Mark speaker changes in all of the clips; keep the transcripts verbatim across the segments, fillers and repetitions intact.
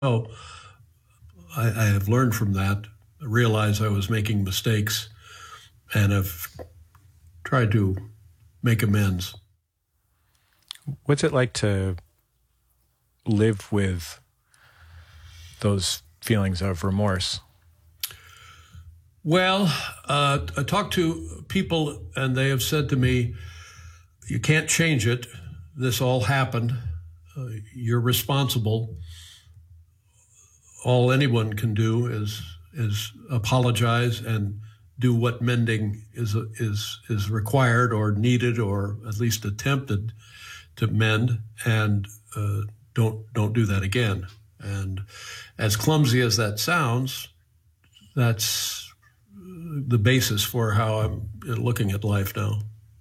Speaker 1: Oh, I, I have learned from that, realized I was making mistakes, and have tried to make amends.
Speaker 2: What's it like to live with those feelings of remorse?
Speaker 1: Well, uh, I talked to people, and they have said to me, you can't change it. This all happened. Uh, you're responsible. All anyone can do is is apologize and do what mending is is is required or needed or at least attempted to mend, and uh, don't don't do that again. And as clumsy as that sounds, that's the basis for how I'm looking at life now.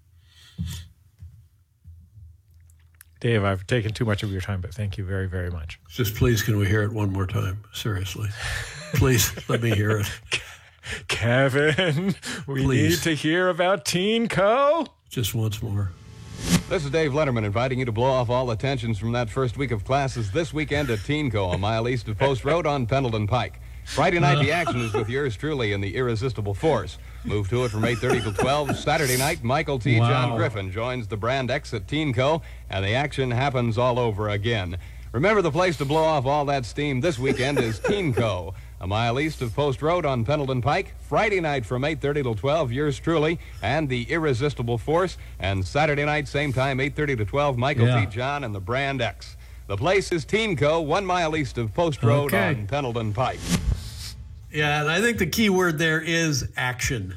Speaker 2: Dave, I've taken too much of your time, but thank you very, very much.
Speaker 1: Just please, can we hear it one more time? Seriously. Please, let me hear it.
Speaker 2: Kevin, we please. need to hear about Teen Co.
Speaker 1: Just once more.
Speaker 3: This is Dave Letterman inviting you to blow off all the tensions from that first week of classes this weekend at Teen Co, a mile east of Post Road on Pendleton Pike. Friday night, the action is with yours truly in the Irresistible Force. Move to it from eight thirty till twelve. Saturday night, Michael T.
Speaker 1: Wow.
Speaker 3: John Griffin joins the Brand X at Teen Co, and the action happens all over again. Remember, the place to blow off all that steam this weekend is Teen Co, a mile east of Post Road on Pendleton Pike. Friday night from eight thirty till twelve, yours truly, and the Irresistible Force. And Saturday night, same time, eight thirty to twelve, Michael yeah. T. John and the Brand X. The place is Teen Co, one mile east of Post Road okay. on Pendleton Pike.
Speaker 1: Yeah, and I think the key word there is action.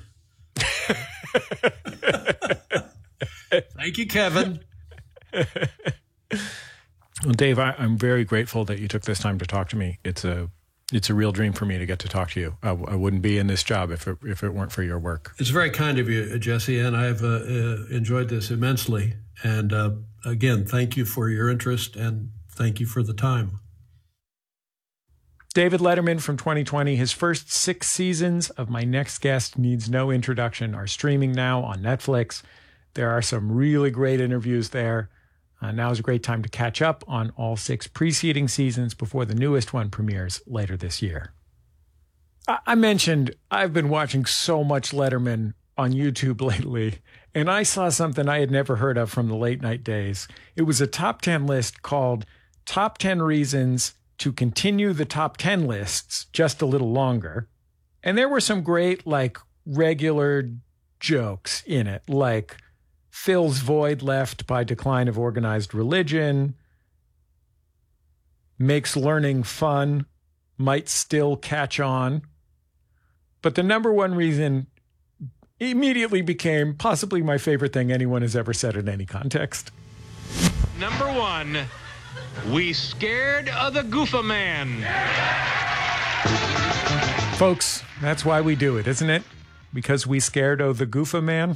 Speaker 1: Thank you, Kevin.
Speaker 2: Well, Dave, I, I'm very grateful that you took this time to talk to me. It's a it's a real dream for me to get to talk to you. I, I wouldn't be in this job if it, if it weren't for your work.
Speaker 1: It's very kind of you, Jesse, and I've uh, uh, enjoyed this immensely. And uh, again, thank you for your interest, and thank you for the time.
Speaker 2: David Letterman from twenty twenty. His first six seasons of My Next Guest Needs No Introduction are streaming now on Netflix. There are some really great interviews there. Uh, now is a great time to catch up on all six preceding seasons before the newest one premieres later this year. I, I mentioned I've been watching so much Letterman on YouTube lately, and I saw something I had never heard of from the late night days. It was a top ten list called Top ten Reasons to Continue the Top ten Lists Just a Little Longer. And there were some great, like, regular jokes in it, like fills void left by decline of organized religion, makes learning fun, might still catch on. But the number one reason immediately became possibly my favorite thing anyone has ever said in any context.
Speaker 4: Number one, we scared of the Goofa Man.
Speaker 2: Folks, that's why we do it, isn't it? Because we scared of the Goofa Man.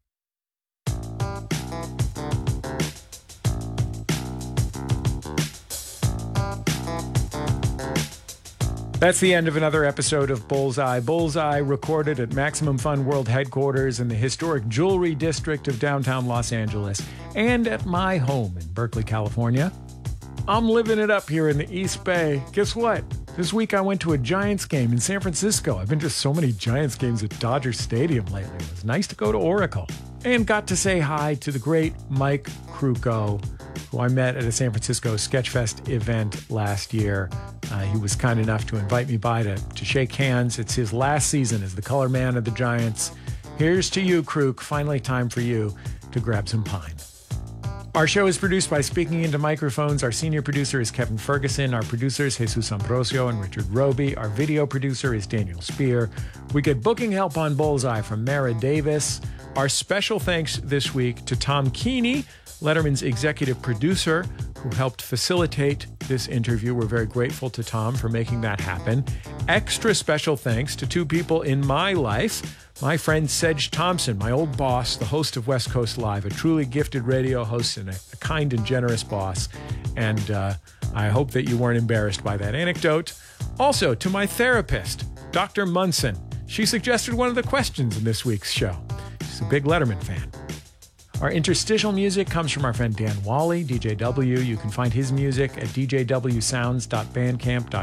Speaker 2: That's the end of another episode of Bullseye. Bullseye recorded at Maximum Fun World headquarters in the historic Jewelry District of downtown Los Angeles and at my home in Berkeley, California. I'm living it up here in the East Bay. Guess what? This week I went to a Giants game in San Francisco. I've been to so many Giants games at Dodger Stadium lately. It was nice to go to Oracle. And got to say hi to the great Mike Krukow, who I met at a San Francisco Sketchfest event last year. Uh, he was kind enough to invite me by to, to shake hands. It's his last season as the color man of the Giants. Here's to you, Kruk. Finally time for you to grab some pine. Our show is produced by Speaking Into Microphones. Our senior producer is Kevin Ferguson. Our producers, Jesus Ambrosio and Richard Roby. Our video producer is Daniel Spear. We get booking help on Bullseye from Mara Davis. Our special thanks this week to Tom Keeney, Letterman's executive producer, who helped facilitate this interview. We're very grateful to Tom for making that happen. Extra special thanks to two people in my life. My friend Sedge Thompson, my old boss, the host of West Coast Live, a truly gifted radio host and a, a kind and generous boss. And uh, I hope that you weren't embarrassed by that anecdote. Also, to my therapist, Doctor Munson. She suggested one of the questions in this week's show. She's a big Letterman fan. Our interstitial music comes from our friend Dan Wally, D J W. You can find his music at d j w sounds dot bandcamp dot com.